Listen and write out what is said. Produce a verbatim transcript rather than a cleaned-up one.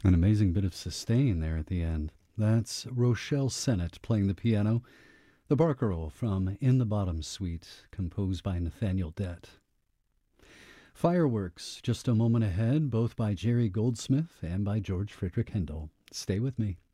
An amazing bit of sustain there at the end. That's Rochelle Sennett playing the piano. The Barcarolle from In the Bottom Suite, composed by Nathaniel Dett. Fireworks, just a moment ahead, both by Jerry Goldsmith and by George Frederick Handel. Stay with me.